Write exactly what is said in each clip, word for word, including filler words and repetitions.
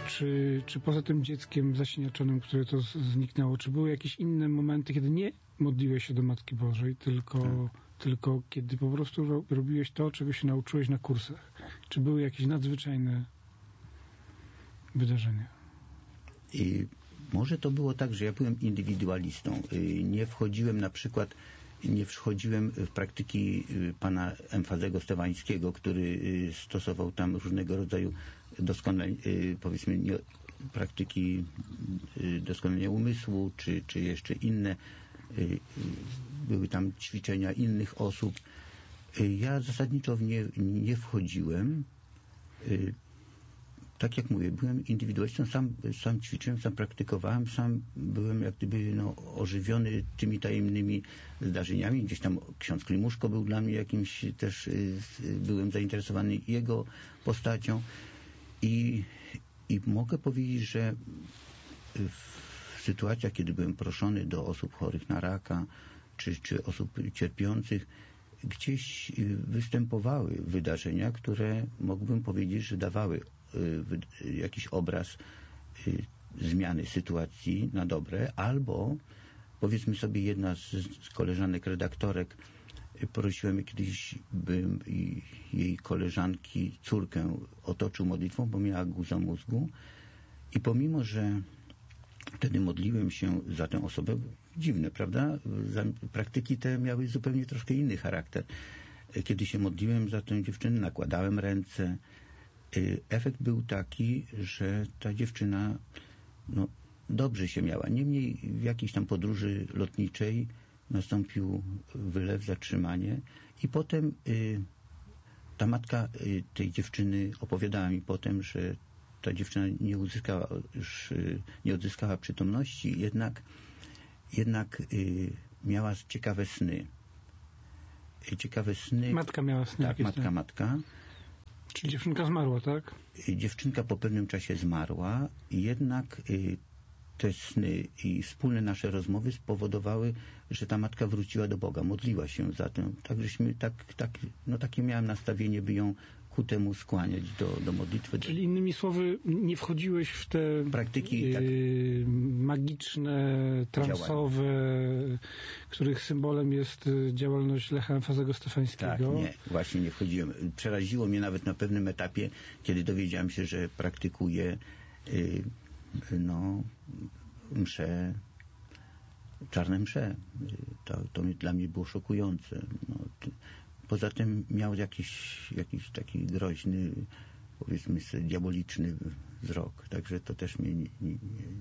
Czy, czy poza tym dzieckiem zasiniaczonym, które to zniknęło, czy były jakieś inne momenty, kiedy nie modliłeś się do Matki Bożej, tylko, tak. tylko kiedy po prostu robiłeś to, czego się nauczyłeś na kursach? Czy były jakieś nadzwyczajne wydarzenia? I może to było tak, że ja byłem indywidualistą. Nie wchodziłem na przykład nie wchodziłem w praktyki pana Emfazego Stewańskiego, który stosował tam różnego rodzaju doskonalenia, powiedzmy, nie, praktyki doskonalenia umysłu, czy, czy jeszcze inne. Były tam ćwiczenia innych osób. Ja zasadniczo w nie, nie wchodziłem. Tak jak mówię, byłem indywidualistą, sam, sam ćwiczyłem, sam praktykowałem, sam byłem jak gdyby no, ożywiony tymi tajemnymi zdarzeniami. Gdzieś tam ksiądz Klimuszko był dla mnie jakimś też, y, byłem zainteresowany jego postacią i, i mogę powiedzieć, że w sytuacjach, kiedy byłem proszony do osób chorych na raka, czy, czy osób cierpiących, gdzieś występowały wydarzenia, które mógłbym powiedzieć, że dawały jakiś obraz zmiany sytuacji na dobre, albo powiedzmy sobie, jedna z, z koleżanek redaktorek, prosiłem kiedyś, bym jej koleżanki córkę otoczył modlitwą, bo miała guza mózgu i pomimo, że wtedy modliłem się za tę osobę, dziwne, prawda? Praktyki te miały zupełnie troszkę inny charakter. Kiedy się modliłem za tę dziewczynę, nakładałem ręce. Efekt był taki, że ta dziewczyna no, dobrze się miała. Niemniej w jakiejś tam podróży lotniczej nastąpił wylew, zatrzymanie i potem y, ta matka y, tej dziewczyny opowiadała mi potem, że ta dziewczyna nie uzyskała już, y, nie odzyskała przytomności, jednak jednak y, miała ciekawe sny. Ciekawe sny. Matka miała sny. Tak, matka, matka. Czyli dziewczynka zmarła, tak? Dziewczynka po pewnym czasie zmarła, jednak y, te sny i wspólne nasze rozmowy spowodowały, że ta matka wróciła do Boga, modliła się za tę. Tak, żeśmy, tak, tak, no takie miałem nastawienie, by ją ku temu skłaniać do, do modlitwy. Czyli innymi słowy, nie wchodziłeś w te praktyki yy, tak, magiczne, transowe, działania, których symbolem jest działalność Lecha Emfazego Stefańskiego. Tak, nie, właśnie nie wchodziłem. Przeraziło mnie nawet na pewnym etapie, kiedy dowiedziałem się, że praktykuje yy, no, msze, czarne msze. To, to dla mnie było szokujące. No, to, poza tym miał jakiś, jakiś taki groźny, powiedzmy sobie, diaboliczny wzrok. Także to też mnie nie... nie,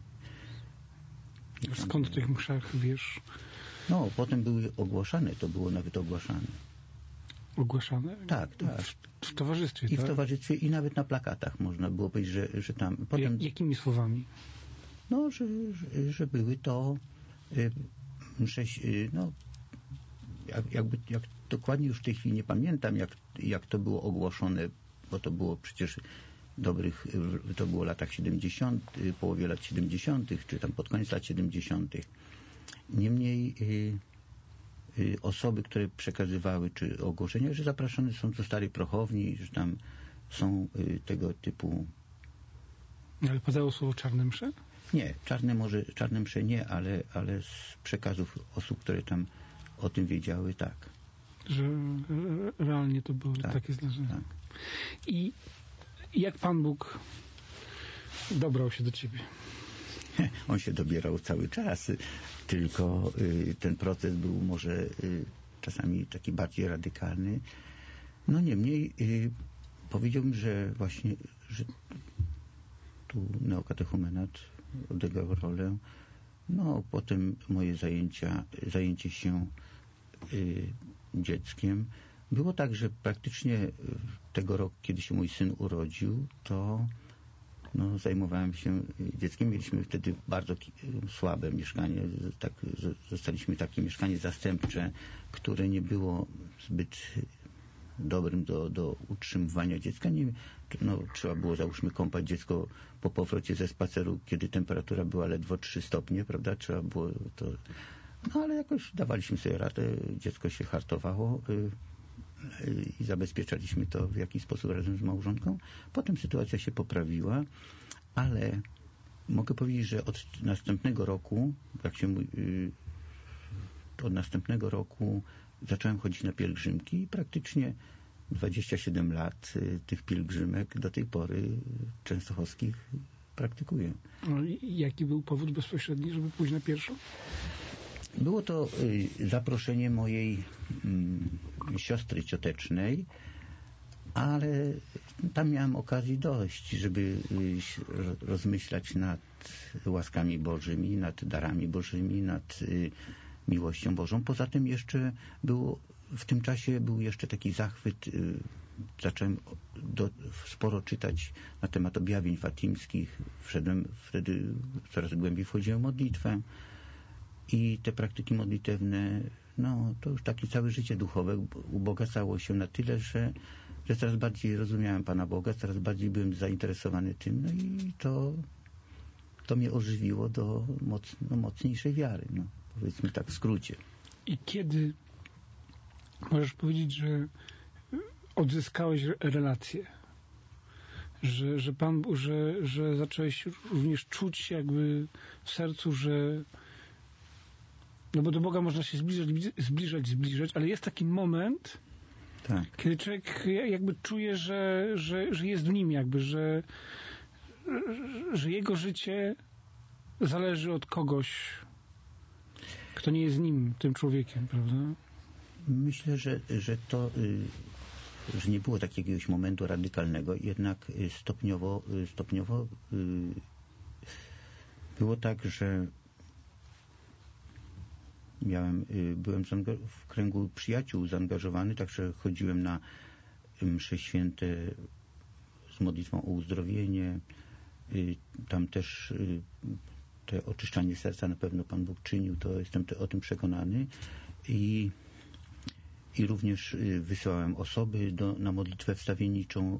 nie Skąd w tych mszach wiesz? No, potem były ogłaszane, to było nawet ogłaszane. Ogłaszane? Tak, tak. W, w towarzystwie, I tak? w towarzystwie, i nawet na plakatach można było powiedzieć, że, że tam... Potem, Jak, jakimi słowami? No, że, że, że były to y, msze, y, no, jak, jakby, jak dokładnie już w tej chwili nie pamiętam, jak, jak to było ogłoszone, bo to było przecież dobrych, to było w latach siedemdziesiątych, połowie lat siedemdziesiątych, czy tam pod koniec lat siedemdziesiątych. Niemniej y, y, osoby, które przekazywały, czy ogłoszenia, że zapraszane są do Starej Prochowni, że tam są y, tego typu... Ale padało słowo czarne msze? Nie, czarne może, czarne msze nie, ale, ale z przekazów osób, które tam o tym wiedziały, tak. Że realnie to było tak, takie zdarzenie. Tak. I jak Pan Bóg dobrał się do ciebie? On się dobierał cały czas, tylko y, ten proces był może y, czasami taki bardziej radykalny. No niemniej y, powiedziałbym, że właśnie, że tu neokatechumenat odegrał rolę. No, potem moje zajęcia, zajęcie się y, dzieckiem. Było tak, że praktycznie tego roku, kiedy się mój syn urodził, to no, zajmowałem się dzieckiem. Mieliśmy wtedy bardzo słabe mieszkanie. Tak, zostaliśmy takie mieszkanie zastępcze, które nie było zbyt dobrym do, do utrzymywania dziecka. Nie, no, trzeba było, załóżmy, kąpać dziecko po powrocie ze spaceru, kiedy temperatura była ledwo trzy stopnie, prawda? Trzeba było to... No, ale jakoś dawaliśmy sobie radę. Dziecko się hartowało y, y, i zabezpieczaliśmy to w jakiś sposób razem z małżonką. Potem sytuacja się poprawiła ale mogę powiedzieć, że od następnego roku, jak się mówi, od następnego roku zacząłem chodzić na pielgrzymki i praktycznie dwadzieścia siedem lat tych pielgrzymek do tej pory częstochowskich praktykuję. No i jaki był powód bezpośredni, żeby pójść na pierwszą? Było to zaproszenie mojej mm, siostry ciotecznej, ale tam miałem okazji dojść, żeby rozmyślać nad łaskami Bożymi, nad darami Bożymi, nad miłością Bożą. Poza tym jeszcze było, w tym czasie był jeszcze taki zachwyt, zacząłem do, sporo czytać na temat objawień fatimskich, wszedłem, wtedy coraz głębiej wchodziłem w modlitwę i te praktyki modlitewne, no to już takie całe życie duchowe ubogacało się na tyle, że, że coraz bardziej rozumiałem Pana Boga, coraz bardziej byłem zainteresowany tym, no i to, to mnie ożywiło do moc, no, mocniejszej wiary, no, powiedzmy tak w skrócie. I kiedy możesz powiedzieć, że odzyskałeś relację, że, że Pan, że, że zacząłeś również czuć jakby w sercu, że no bo do Boga można się zbliżać, zbliżać, zbliżać, ale jest taki moment, tak, kiedy człowiek jakby czuje, że, że, że jest w nim jakby, że, że jego życie zależy od kogoś, kto nie jest nim, tym człowiekiem, prawda? Myślę, że, że to, że nie było takiego momentu radykalnego, jednak stopniowo, stopniowo było tak, że miałem, byłem w kręgu przyjaciół zaangażowany, także chodziłem na msze święte z modlitwą o uzdrowienie. Tam też te oczyszczanie serca na pewno Pan Bóg czynił, to jestem te, o tym przekonany. I, i również wysyłałem osoby do, na modlitwę wstawienniczą